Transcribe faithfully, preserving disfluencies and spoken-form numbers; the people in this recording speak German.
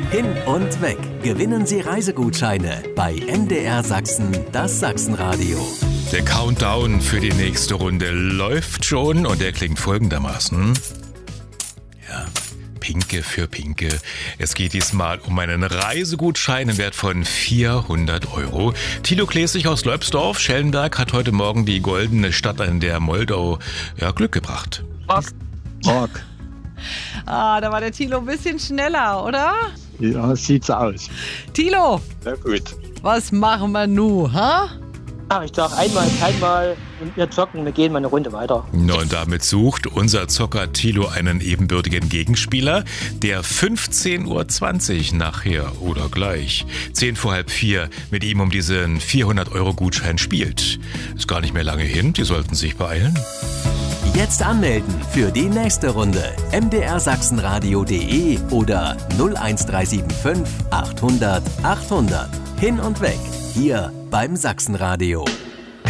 Hin und weg. Gewinnen Sie Reisegutscheine bei M D R Sachsen, das Sachsenradio. Der Countdown für die nächste Runde läuft schon und der klingt folgendermaßen. Ja, Pinke für Pinke. Es geht diesmal um einen Reisegutschein im Wert von vierhundert Euro. Thilo Klesig aus Leubsdorf, Schellenberg, hat heute Morgen die goldene Stadt in der Moldau ja, Glück gebracht. Was? Prag. Ah, da war der Thilo ein bisschen schneller, oder? Ja, sieht's aus. Thilo, Na gut. was machen wir nu, ha? Ach, ich sag einmal, keinmal und wir zocken, wir gehen mal eine Runde weiter. Na, und damit sucht unser Zocker Thilo einen ebenbürtigen Gegenspieler, der fünfzehn Uhr zwanzig nachher oder gleich zehn vor halb vier mit ihm um diesen vierhundert Euro Gutschein spielt. Ist gar nicht mehr lange hin, die sollten sich beeilen. Jetzt anmelden für die nächste Runde. m d r sachsenradio punkt d e oder null eins drei sieben fünf achthundert achthundert. Hin und weg, hier beim Sachsenradio.